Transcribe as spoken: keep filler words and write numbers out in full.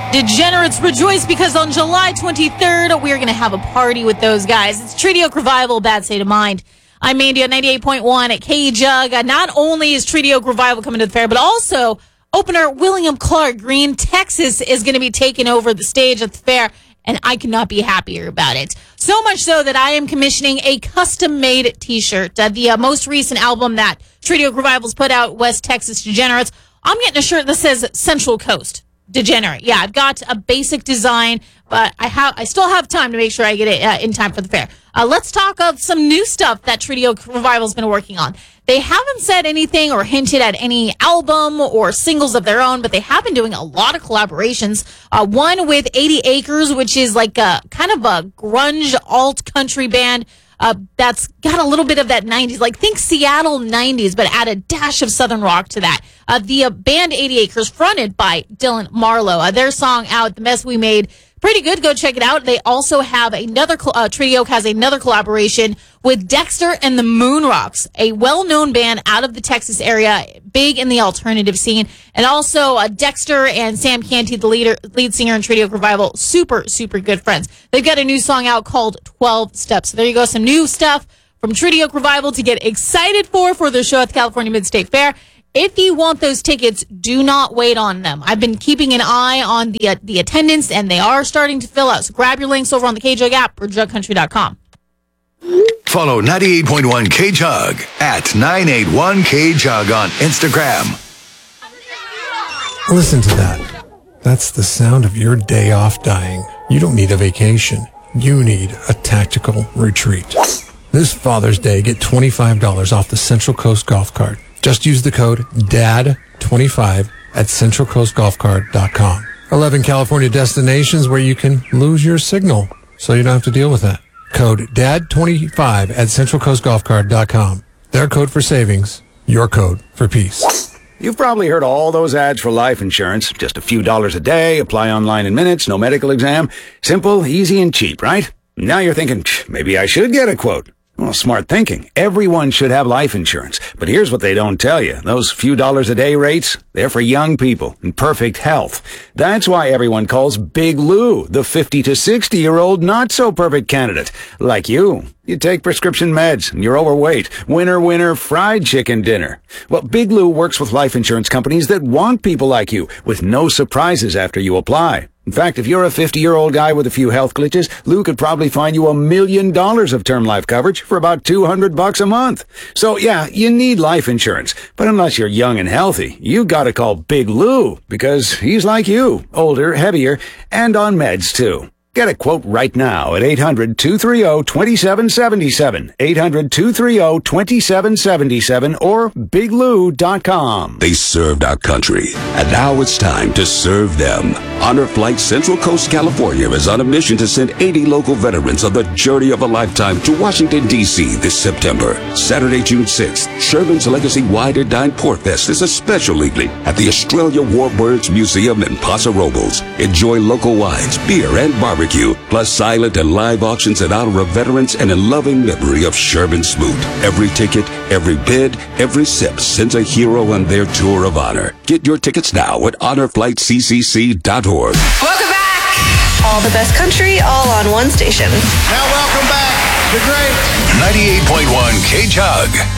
Degenerates rejoice because on July twenty-third, we're going to have a party with those guys. It's Treaty Oak Revival, Bad State of Mind. I'm Mandy at ninety-eight point one at K-Jug. Uh, not only is Treaty Oak Revival coming to the fair, but also opener William Clark Green, Texas, is going to be taking over the stage at the fair, and I could not be happier about it. So much so that I am commissioning a custom-made T-shirt. Uh, the uh, most recent album that Treaty Oak Revival's put out, West Texas Degenerates, I'm getting a shirt that says Central Coast Degenerate. Yeah, I've got a basic design, but I have I still have time to make sure I get it uh, in time for the fair. Uh, let's talk of some new stuff that Treaty Oak Revival's been working on. They haven't said anything or hinted at any album or singles of their own, but they have been doing a lot of collaborations. Uh, one with eighty acres, which is like a kind of a grunge alt country band. Uh, that's got a little bit of that nineties, like think Seattle nineties, but add a dash of Southern rock to that. Uh, the uh, band eighty acres, fronted by Dylan Marlowe. Uh, their song out, The Mess We Made, pretty good. Go check it out. They also have another, uh, Treaty Oak has another collaboration with Dexter and the Moonrocks, a well-known band out of the Texas area, big in the alternative scene. And also uh, Dexter and Sam Canty, the leader, lead singer in Treaty Oak Revival, super, super good friends. They've got a new song out called twelve steps. So there you go, some new stuff from Treaty Oak Revival to get excited for for their show at the California Mid-State Fair. If you want those tickets, do not wait on them. I've been keeping an eye on the uh, the attendance, and they are starting to fill out. So grab your links over on the K-Jug app or jug country dot com. Follow ninety-eight point one K-Jug at nine eight one K-Jug on Instagram. Listen to that. That's the sound of your day off dying. You don't need a vacation. You need a tactical retreat. This Father's Day, get twenty-five dollars off the Central Coast Golf Cart. Just use the code D A D twenty-five at central coast golf cart dot com. eleven California destinations where you can lose your signal, so you don't have to deal with that. Code D A D twenty-five at central coast golf cart dot com. Their code for savings, your code for peace. You've probably heard all those ads for life insurance. Just a few dollars a day, apply online in minutes, no medical exam. Simple, easy, and cheap, right? Now you're thinking, maybe I should get a quote. Well, smart thinking. Everyone should have life insurance. But here's what they don't tell you. Those few dollars a day rates, they're for young people in perfect health. That's why everyone calls Big Lou the fifty to sixty year old not so perfect candidate. Like you. You take prescription meds and you're overweight. Winner, winner, fried chicken dinner. Well, Big Lou works with life insurance companies that want people like you with no surprises after you apply. In fact, if you're a fifty-year-old guy with a few health glitches, Lou could probably find you a million dollars of term life coverage for about two hundred bucks a month. So yeah, you need life insurance. But unless you're young and healthy, you gotta call Big Lou because he's like you, older, heavier, and on meds too. Get a quote right now at eight hundred, two three zero, two seven seven seven, eight hundred, two three zero, two seven seven seven, or big lou dot com. They served our country, and now it's time to serve them. Honor Flight Central Coast California is on a mission to send eighty local veterans on the journey of a lifetime to Washington, D C this September. Saturday, June sixth, Sherman's Legacy Wine and Dine Port Fest is a special evening at the Australia Warbirds Museum in Paso Robles. Enjoy local wines, beer, and barbecue. Plus silent and live auctions in honor of veterans and in loving memory of Sherman Smoot. Every ticket, every bid, every sip sends a hero on their tour of honor. Get your tickets now at honor flight c c c dot org. Welcome back! All the best country, all on one station. Now welcome back, the great ninety-eight point one K-Jug.